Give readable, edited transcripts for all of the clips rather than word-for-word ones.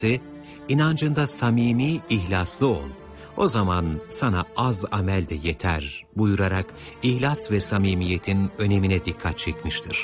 inancında samimi, ihlaslı ol. O zaman sana az amel de yeter buyurarak ihlas ve samimiyetin önemine dikkat çekmiştir.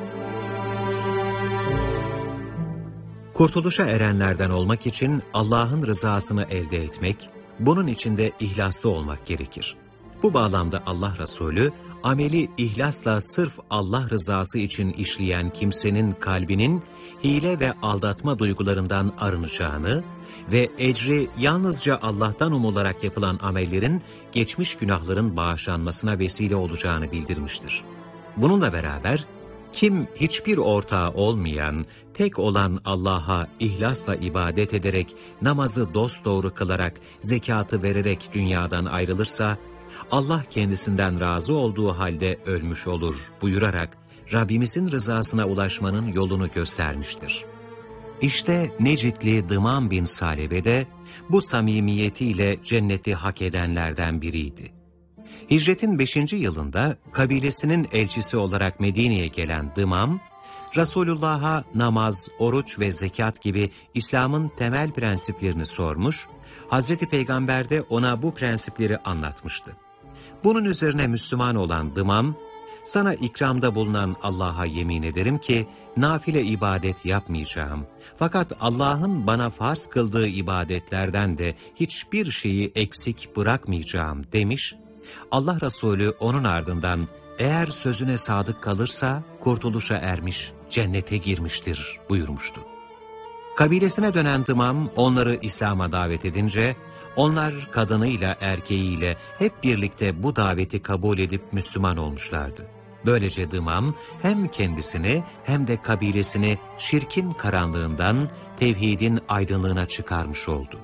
Kurtuluşa erenlerden olmak için Allah'ın rızasını elde etmek, bunun için de ihlaslı olmak gerekir. Bu bağlamda Allah Resulü, ameli ihlasla sırf Allah rızası için işleyen kimsenin kalbinin hile ve aldatma duygularından arınacağını ve ecri yalnızca Allah'tan umularak yapılan amellerin geçmiş günahların bağışlanmasına vesile olacağını bildirmiştir. Bununla beraber, kim hiçbir ortağı olmayan, tek olan Allah'a ihlasla ibadet ederek, namazı dosdoğru kılarak, zekatı vererek dünyadan ayrılırsa, Allah kendisinden razı olduğu halde ölmüş olur buyurarak, Rabbimizin rızasına ulaşmanın yolunu göstermiştir. İşte Necitli Dıman bin Salebe de bu samimiyetiyle cenneti hak edenlerden biriydi. Hicretin 5. yılında kabilesinin elçisi olarak Medine'ye gelen Dımam, Resulullah'a namaz, oruç ve zekat gibi İslam'ın temel prensiplerini sormuş, Hazreti Peygamber de ona bu prensipleri anlatmıştı. Bunun üzerine Müslüman olan Dımam, sana ikramda bulunan Allah'a yemin ederim ki nafile ibadet yapmayacağım. Fakat Allah'ın bana farz kıldığı ibadetlerden de hiçbir şeyi eksik bırakmayacağım demiş. Allah Resulü onun ardından eğer sözüne sadık kalırsa kurtuluşa ermiş, cennete girmiştir buyurmuştu. Kabilesine dönen Dımam onları İslam'a davet edince, onlar kadınıyla erkeğiyle hep birlikte bu daveti kabul edip Müslüman olmuşlardı. Böylece Dımam hem kendisini hem de kabilesini şirkin karanlığından tevhidin aydınlığına çıkarmış oldu.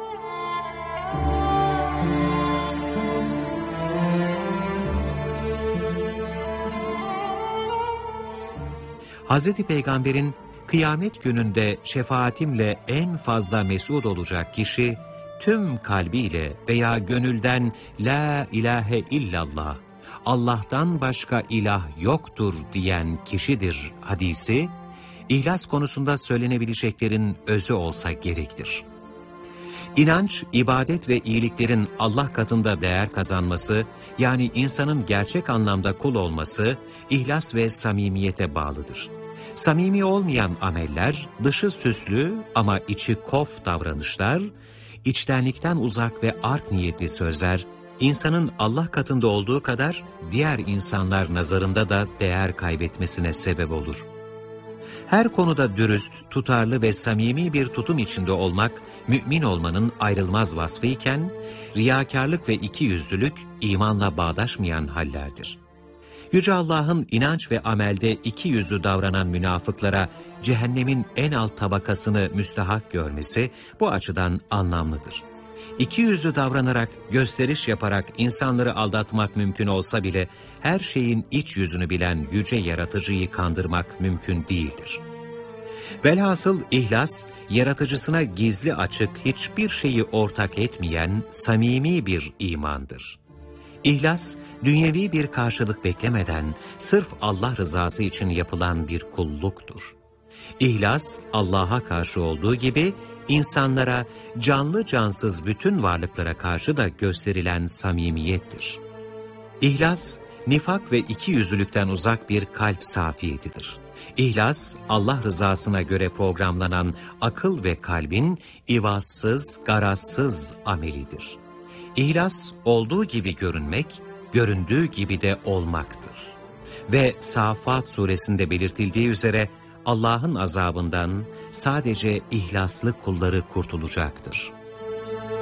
Hz. Peygamber'in kıyamet gününde şefaatimle en fazla mesut olacak kişi, tüm kalbiyle veya gönülden La ilahe illallah, Allah'tan başka ilah yoktur diyen kişidir hadisi, ihlas konusunda söylenebileceklerin özü olsa gerektir. İnanç, ibadet ve iyiliklerin Allah katında değer kazanması, yani insanın gerçek anlamda kul olması, ihlas ve samimiyete bağlıdır. Samimi olmayan ameller, dışı süslü ama içi kof davranışlar, içtenlikten uzak ve art niyetli sözler, insanın Allah katında olduğu kadar diğer insanlar nazarında da değer kaybetmesine sebep olur. Her konuda dürüst, tutarlı ve samimi bir tutum içinde olmak, mümin olmanın ayrılmaz vasfıyken, riyakarlık ve ikiyüzlülük imanla bağdaşmayan hallerdir. Yüce Allah'ın inanç ve amelde ikiyüzlü davranan münafıklara cehennemin en alt tabakasını müstahak görmesi bu açıdan anlamlıdır. İkiyüzlü davranarak, gösteriş yaparak insanları aldatmak mümkün olsa bile her şeyin iç yüzünü bilen yüce yaratıcıyı kandırmak mümkün değildir. Velhasıl ihlas, yaratıcısına gizli açık hiçbir şeyi ortak etmeyen samimi bir imandır. İhlas, dünyevi bir karşılık beklemeden sırf Allah rızası için yapılan bir kulluktur. İhlas, Allah'a karşı olduğu gibi insanlara, canlı cansız bütün varlıklara karşı da gösterilen samimiyettir. İhlas, nifak ve ikiyüzlülükten uzak bir kalp safiyetidir. İhlas, Allah rızasına göre programlanan akıl ve kalbin ivazsız, garazsız amelidir. İhlas, olduğu gibi görünmek, göründüğü gibi de olmaktır. Ve Safat suresinde belirtildiği üzere Allah'ın azabından sadece ihlaslı kulları kurtulacaktır.